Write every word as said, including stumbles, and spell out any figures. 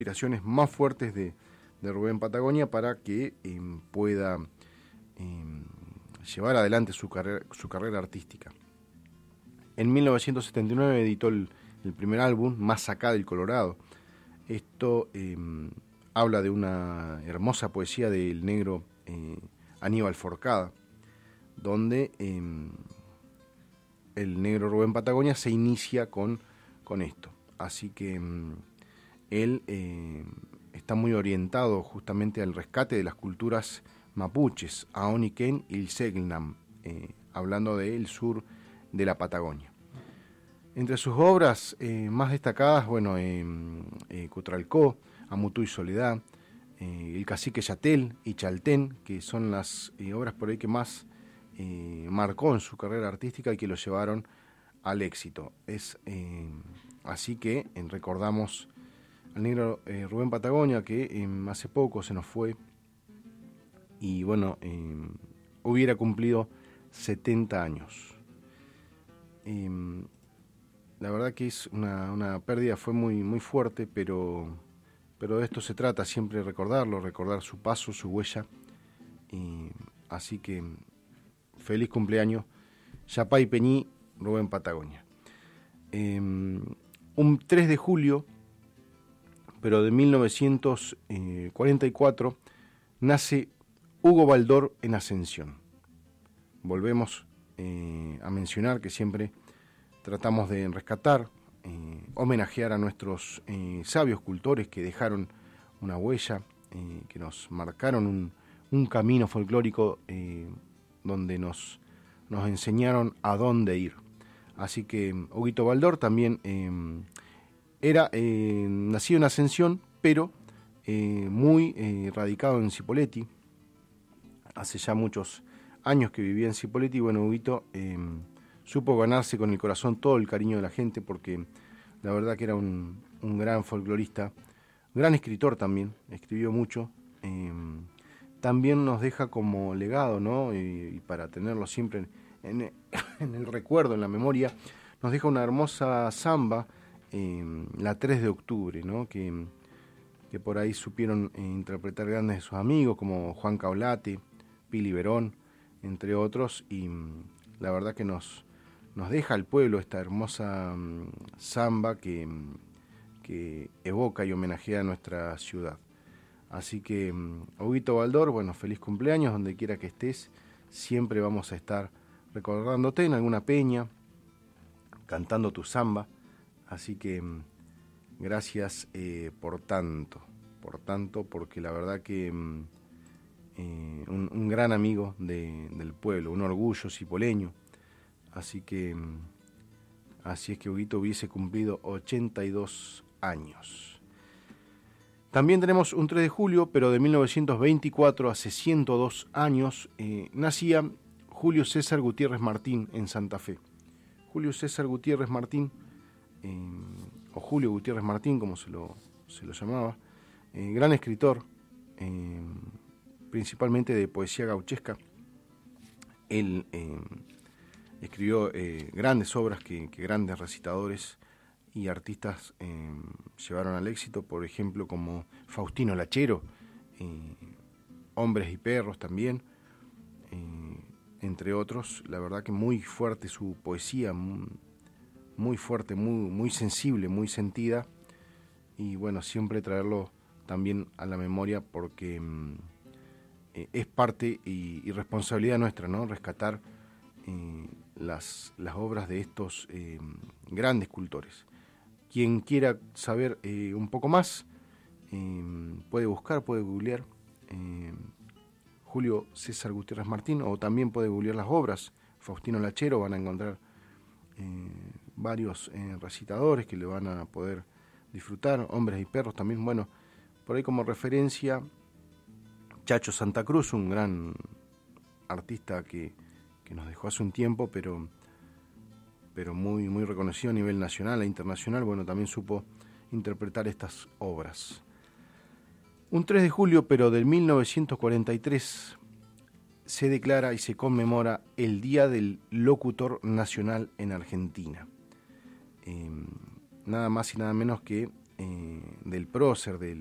inspiraciones más fuertes de, de Rubén Patagonia para que eh, pueda eh, llevar adelante su carrera, su carrera artística. En mil novecientos setenta y nueve editó el, el primer álbum, Más acá del Colorado. Esto eh, habla de una hermosa poesía del negro eh, Aníbal Forcada, donde eh, el negro Rubén Patagonia se inicia con, con esto. Así que eh, él eh, está muy orientado justamente al rescate de las culturas mapuches, Aoniquén y Selknam, eh, hablando del sur de la Patagonia. Entre sus obras eh, más destacadas, bueno, eh, eh, Cutralcó, Amutú y Soledad, eh, El Cacique Yatel y Chaltén, que son las eh, obras por ahí que más eh, marcó en su carrera artística y que lo llevaron al éxito. Es eh, así que eh, recordamos al negro eh, Rubén Patagonia, que eh, hace poco se nos fue y bueno, eh, hubiera cumplido setenta años. Eh, la verdad que es una, una pérdida, fue muy, muy fuerte, pero, pero de esto se trata, siempre recordarlo, recordar su paso, su huella. Eh, así que feliz cumpleaños, Yapay Peñí, Rubén Patagonia. Eh, un tres de julio, pero de mil novecientos cuarenta y cuatro, nace Hugo Baldor en Ascensión. Volvemos eh, a mencionar que siempre tratamos de rescatar, eh, homenajear a nuestros eh, sabios cultores que dejaron una huella, eh, que nos marcaron un, un camino folclórico eh, donde nos, nos enseñaron a dónde ir. Así que Huguito Baldor también eh, era eh, nacido en Ascensión, pero eh, muy eh, radicado en Cipolletti. Hace ya muchos años que vivía en Cipolletti y bueno, Huguito eh, supo ganarse con el corazón todo el cariño de la gente porque la verdad que era un, un gran folclorista, gran escritor también, escribió mucho. Eh, también nos deja como legado, ¿no? Y, y para tenerlo siempre en, en, en el recuerdo, en la memoria, nos deja una hermosa samba, eh, la tres de octubre, ¿no? Que, que por ahí supieron eh, interpretar grandes de sus amigos como Juan Caulate, Pili Verón, entre otros, y la verdad que nos, nos deja al pueblo esta hermosa um, samba que, que evoca y homenajea a nuestra ciudad. Así que, um, Huguito Baldor, bueno, feliz cumpleaños, donde quiera que estés, siempre vamos a estar recordándote en alguna peña, cantando tu samba, así que um, gracias eh, por tanto, por tanto, porque la verdad que um, eh, un, un gran amigo de, del pueblo, un orgullo cipoleño. Así que, así es que Huguito hubiese cumplido ochenta y dos años. También tenemos un tres de julio, pero de mil novecientos veinticuatro, hace ciento dos años, eh, nacía Julio César Gutiérrez Martín en Santa Fe. Julio César Gutiérrez Martín, eh, o Julio Gutiérrez Martín, como se lo, se lo llamaba, eh, gran escritor, eh, principalmente de poesía gauchesca. Él eh, escribió eh, grandes obras que, que grandes recitadores y artistas eh, llevaron al éxito, por ejemplo como Faustino Lachero, eh, Hombres y Perros también, eh, entre otros. La verdad que muy fuerte su poesía, muy, muy fuerte, muy, muy sensible, muy sentida, y bueno, siempre traerlo también a la memoria porque eh, es parte y, y responsabilidad nuestra, ¿no? Rescatar Eh, las, las obras de estos eh, grandes cultores. Quien quiera saber eh, un poco más, eh, puede buscar, puede googlear eh, Julio César Gutiérrez Martín, o también puede googlear las obras Faustino Lachero. Van a encontrar eh, varios eh, recitadores que le van a poder disfrutar, Hombres y Perros también. Bueno, por ahí como referencia, Chacho Santa Cruz, un gran artista que que nos dejó hace un tiempo, pero, pero muy, muy reconocido a nivel nacional e internacional. Bueno, también supo interpretar estas obras. Un tres de julio, pero del mil novecientos cuarenta y tres, se declara y se conmemora el Día del Locutor Nacional en Argentina. Eh, nada más y nada menos que eh, del prócer, del,